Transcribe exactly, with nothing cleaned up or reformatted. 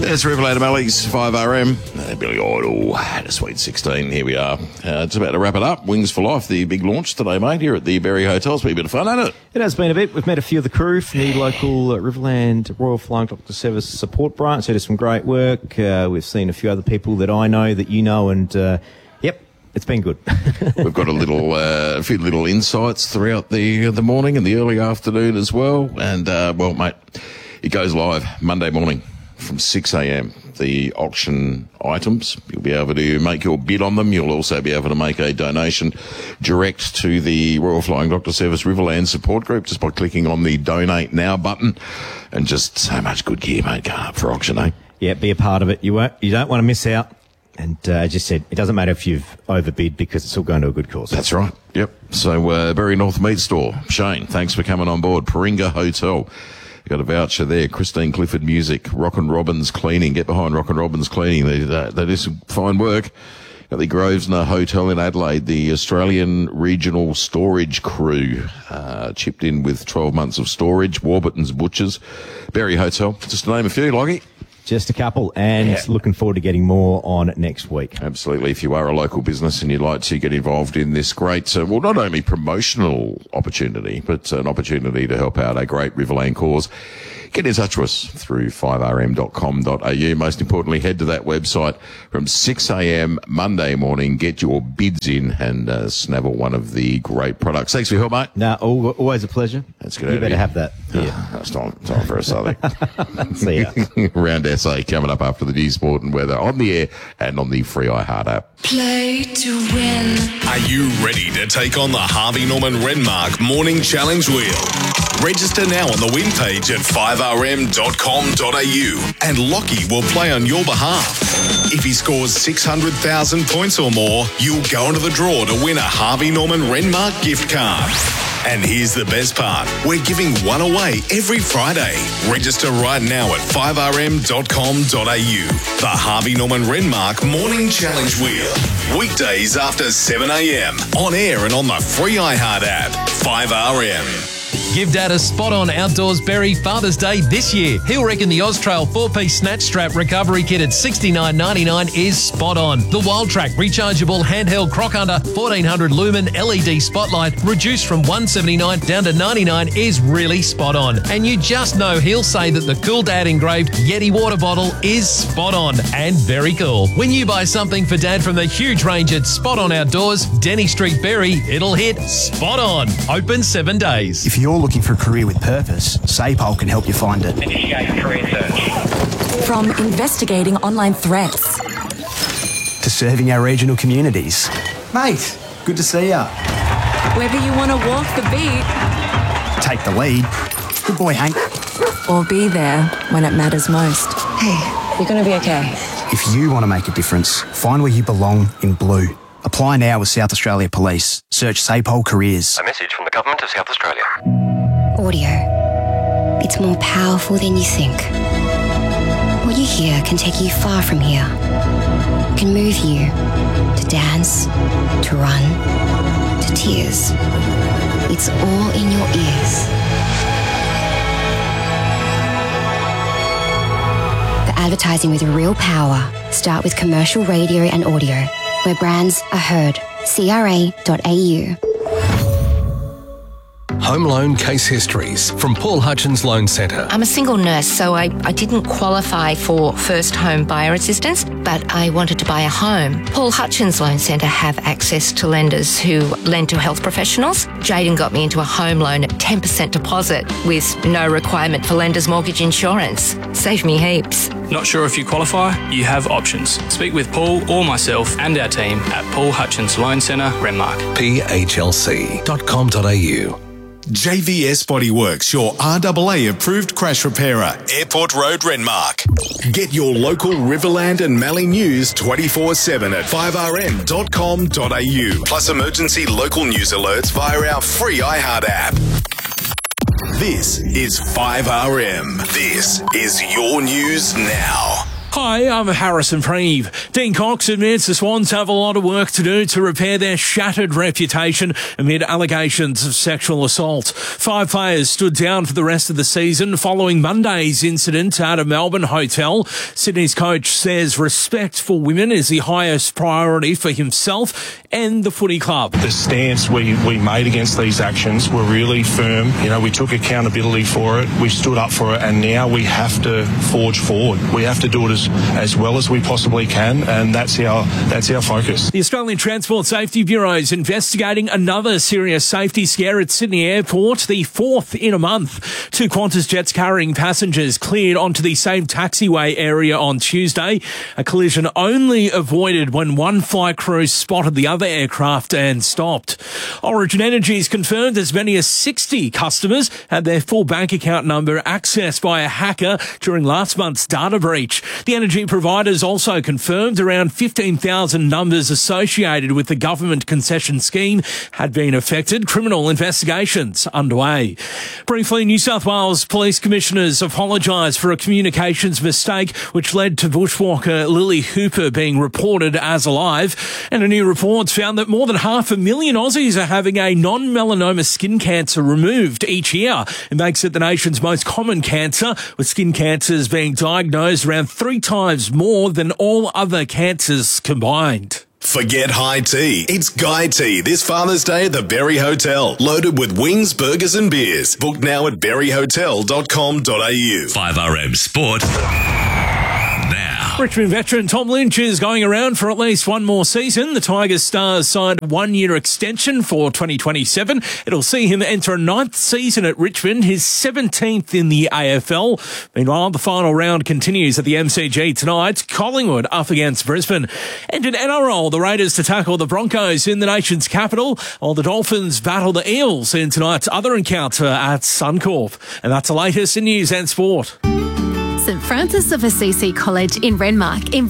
It's Riverland Mally's five R M. Uh, Billy Idol, at a sweet sixteen. Here we are. Uh, it's about to wrap it up. Wings for Life, the big launch today, mate, here at the Berry Hotel. It's been a bit of fun, hasn't it? It has been a bit. We've met a few of the crew from the local uh, Riverland Royal Flying Doctor Service support branch. They did some great work. Uh, we've seen a few other people that I know, that you know, and uh, yep, it's been good. We've got a little, uh, a few little insights throughout the the morning and the early afternoon as well. And uh, well, mate, it goes live Monday morning from six a.m. The auction items, you'll be able to make your bid on them. You'll also be able to make a donation direct to the Royal Flying Doctor Service Riverland support group just by clicking on the Donate Now button. And just so much good gear, mate, going up for auction, eh? Yeah, be a part of it. You won't, you don't want to miss out. And uh, as you said, it doesn't matter if you've overbid because it's all going to a good cause. That's right. Yep. So, uh, Berry North Meat Store. Shane, thanks for coming on board. Paringa Hotel. You got a voucher there. Christine Clifford Music, Rock and Robbins Cleaning. Get behind Rock and Robbins Cleaning. They, they, they do some fine work. Got the Grosvenor Hotel in Adelaide. The Australian Regional Storage Crew uh, chipped in with twelve months of storage. Warburton's Butchers, Berry Hotel. Just to name a few, Lockie. Just a couple, and yeah. Looking forward to getting more on next week. Absolutely. If you are a local business and you'd like to get involved in this great, uh, well, not only promotional opportunity, but an opportunity to help out a great Riverland cause, get in touch with us through five r m dot com dot a u. Most importantly, head to that website from six a.m. Monday morning. Get your bids in and uh, snavel one of the great products. Thanks for your help, mate. No, always a pleasure. That's good. You better have that. Yeah, that's time, time for a Southern. See ya. Round S A coming up after the news, sport and weather on the air and on the free iHeart app. Play to win. Are you ready to take on the Harvey Norman Renmark Morning Challenge Wheel? Register now on the win page at five r m dot com dot a u and Lockie will play on your behalf. If he scores six hundred thousand points or more, you'll go into the draw to win a Harvey Norman Renmark gift card. And here's the best part. We're giving one away every Friday. Register right now at five r m dot com dot a u. The Harvey Norman Renmark Morning Challenge Wheel. Weekdays after seven a.m. On air and on the free iHeart app. five r m. Give Dad a spot-on Outdoors Berry Father's Day this year. He'll reckon the Austrail four-piece snatch strap recovery kit at sixty-nine ninety-nine is spot on. The Wild Track rechargeable handheld croc hunter fourteen hundred lumen L E D spotlight reduced from one seventy-nine down to ninety-nine is really spot on. And you just know he'll say that the Cool Dad engraved Yeti water bottle is spot on and very cool. When you buy something for Dad from the huge range at Spot On Outdoors, Denny Street Berry, it'll hit spot on. Open seven days. If you're looking for a career with purpose, SAPOL can help you find it. Initiate career search. From investigating online threats to serving our regional communities. Mate, good to see ya. Whether you want to walk the beat, take the lead. Good boy, Hank. Or be there when it matters most. Hey, you're going to be okay. If you want to make a difference, find where you belong in blue. Apply now with South Australia Police. Search SAPOL Careers. A message from the Government of South Australia. Audio. It's more powerful than you think. What you hear can take you far from here. Can move you to dance, to run, to tears. It's all in your ears. The advertising with real power. Start with commercial radio and audio, where brands are heard. C R A dot A U. Home loan case histories from Paul Hutchins Loan Centre. I'm a single nurse, so I, I didn't qualify for first home buyer assistance, but I wanted to buy a home. Paul Hutchins Loan Centre have access to lenders who lend to health professionals. Jaden got me into a home loan at ten percent deposit with no requirement for lender's mortgage insurance. Saved me heaps. Not sure if you qualify? You have options. Speak with Paul or myself and our team at Paul Hutchins Loan Centre, Renmark. P H L C dot com dot a u. J V S Bodyworks, your R A A approved crash repairer, Airport Road, Renmark. Get your local Riverland and Mallee news twenty-four seven at five r m dot com dot a u. Plus emergency local news alerts via our free iHeart app. This is five R M. This is your news now. Hi, I'm Harrison Preeve. Dean Cox admits the Swans have a lot of work to do to repair their shattered reputation amid allegations of sexual assault. Five players stood down for the rest of the season following Monday's incident at a Melbourne hotel. Sydney's coach says respect for women is the highest priority for himself and the footy club. The stance we, we made against these actions were really firm. You know, we took accountability for it, we stood up for it, and now we have to forge forward. We have to do it as, as well as we possibly can, and that's our, that's our focus. The Australian Transport Safety Bureau is investigating another serious safety scare at Sydney Airport, the fourth in a month. Two Qantas jets carrying passengers cleared onto the same taxiway area on Tuesday. A collision only avoided when one flight crew spotted the other aircraft and stopped. Origin Energy's confirmed as many as sixty customers had their full bank account number accessed by a hacker during last month's data breach. The energy providers also confirmed around fifteen thousand numbers associated with the government concession scheme had been affected. Criminal investigations underway. Briefly, New South Wales Police Commissioners apologised for a communications mistake which led to bushwalker Lily Hooper being reported as alive. And a new report found that more than half a million Aussies are having a non-melanoma skin cancer removed each year. It makes it the nation's most common cancer, with skin cancers being diagnosed around three times more than all other cancers combined. Forget high tea. It's Guy Tea this Father's Day at the Berry Hotel. Loaded with wings, burgers and beers. Book now at berry hotel dot com dot a u. five R M Sport. Now. Richmond veteran Tom Lynch is going around for at least one more season. The Tigers stars signed a one-year extension for twenty twenty-seven. It'll see him enter a ninth season at Richmond, his seventeenth in the A F L. Meanwhile, the final round continues at the M C G tonight. Collingwood up against Brisbane. And in N R L, the Raiders to tackle the Broncos in the nation's capital, while the Dolphins battle the Eels in tonight's other encounter at Suncorp. And that's the latest in news and sport. St Francis of Assisi College in Renmark